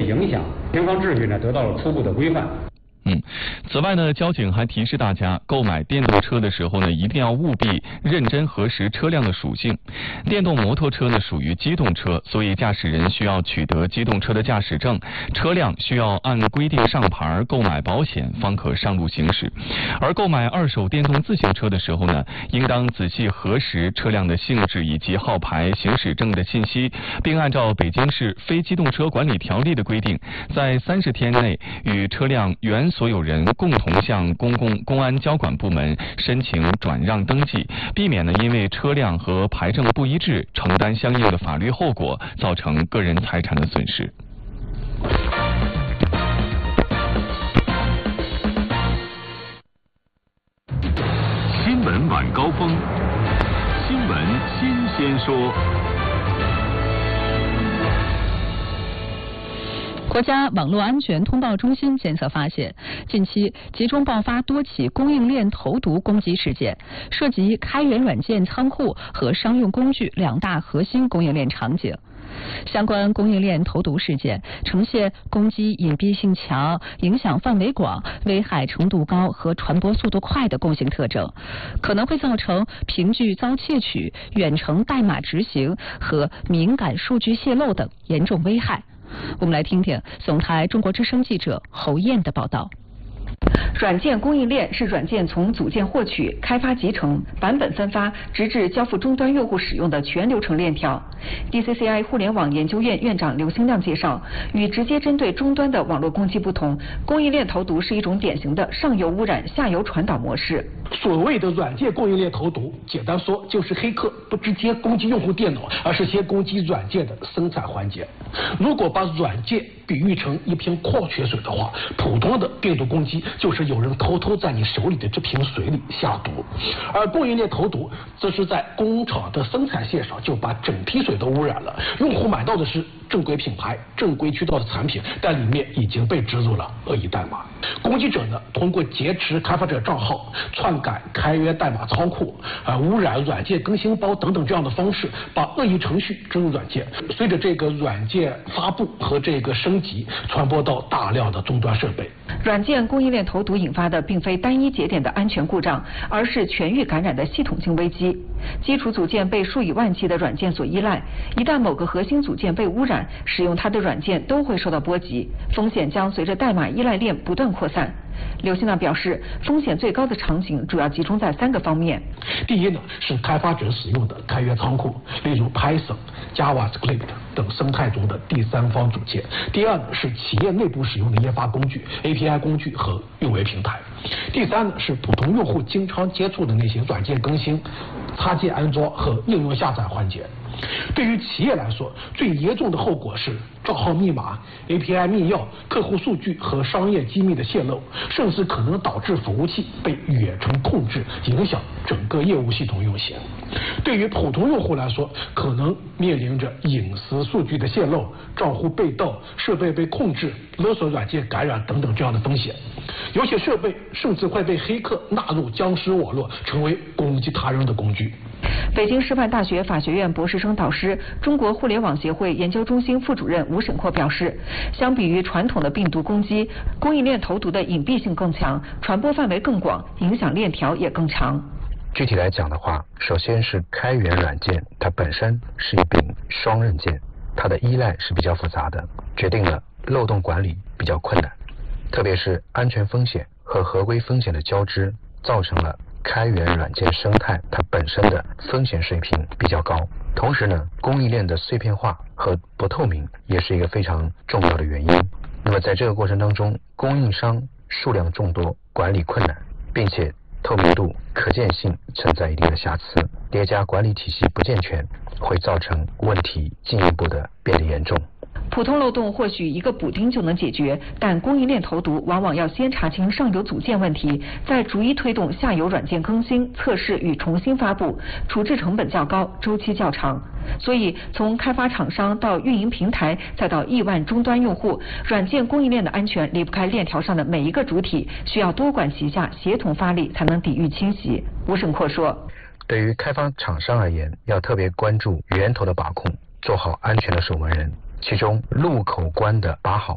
影响，平方秩序呢得到了初步的规范。 此外呢，交警还提示大家，购买电动车的时候呢，一定要务必认真核实车辆的属性。电动摩托车呢属于机动车，所以驾驶人需要取得机动车的驾驶证，车辆需要按规定上牌、购买保险，方可上路行驶。而购买二手电动自行车的时候呢，应当仔细核实车辆的性质以及号牌、行驶证的信息，并按照北京市非机动车管理条例的规定，在30天内与车辆原所有人共同向公安交管部门申请转让登记，避免呢因为车辆和牌证不一致承担相应的法律后果，造成个人财产的损失。 新闻晚高峰，新闻新鲜说。 国家网络安全通报中心监测发现，近期集中爆发多起供应链投毒攻击事件，涉及开源软件仓库和商用工具2大核心供应链场景。相关供应链投毒事件呈现攻击隐蔽性强、影响范围广、危害程度高和传播速度快的共性特征，可能会造成凭据遭窃取、远程代码执行和敏感数据泄露等严重危害。我们来听听总台中国之声记者侯燕的报道。软件供应链是软件从组件获取、开发集成、版本分发，直至交付终端用户使用的全流程链条。DCCI 互联网研究院院长刘兴亮介绍，与直接针对终端的网络攻击不同，供应链投毒是一种典型的上游污染、下游传导模式。 所谓的软件供应链投毒，简单说就是黑客不直接攻击用户电脑，而是先攻击软件的生产环节。如果把软件比喻成一瓶矿泉水的话，普通的病毒攻击就是有人偷偷在你手里的这瓶水里下毒，而供应链投毒则是在工厂的生产线上就把整批水都污染了，用户买到的是正规品牌、正规渠道的产品，但里面已经被植入了恶意代码。攻击者呢，通过劫持开发者账号、篡改开源代码仓库、污染软件更新包等等这样的方式，把恶意程序植入软件，随着这个软件发布和这个升级，传播到大量的终端设备。 软件供应链投毒引发的并非单一节点的安全故障，而是全域感染的系统性危机。基础组件被数以万计的软件所依赖，一旦某个核心组件被污染，使用它的软件都会受到波及，风险将随着代码依赖链不断扩散。刘兴亮表示，风险最高的场景主要集中在3个方面。 第一呢，是开发者使用的开源仓库，例如 Python、JavaScript 等生态中的第三方组件。第二呢，是企业内部使用的研发工具、API 工具和运维平台。第三呢，是普通用户经常接触的那些软件更新、插件安装和应用下载环节。对于企业来说，最严重的后果是账号密码、API 密钥、客户数据和商业机密的泄露，甚至可能导致服务器被远程控制，影响整个业务系统运行。对于普通用户来说，可能面临着隐私数据的泄露、账户被盗、设备被控制、勒索软件感染等等这样的风险。有些设备甚至会被黑客纳入僵尸网络，成为攻击他人的工具。 北京师范大学法学院博士生导师、中国互联网协会研究中心副主任吴沈阔表示，相比于传统的病毒攻击，供应链投毒的隐蔽性更强，传播范围更广，影响链条也更长。 具体来讲的话，首先是开源软件，它本身是一柄双刃剑，它的依赖是比较复杂的，决定了漏洞管理比较困难，特别是安全风险和合规风险的交织，造成了开源软件生态它本身的风险水平比较高。同时呢，供应链的碎片化和不透明也是一个非常重要的原因。那么在这个过程当中，供应商数量众多，管理困难，并且透明度、可见性存在一定的瑕疵，叠加管理体系不健全，会造成问题进一步的变得严重。 普通漏洞或许一个补丁就能解决，但供应链投毒往往要先查清上游组件问题，再逐一推动下游软件更新、测试与重新发布，处置成本较高，周期较长。所以，从开发厂商到运营平台，再到亿万终端用户，软件供应链的安全离不开链条上的每一个主体，需要多管齐下，协同发力，才能抵御侵袭。吴沈阔说， 对于开发厂商而言，要特别关注源头的把控，做好安全的守门人。其中入口关的把好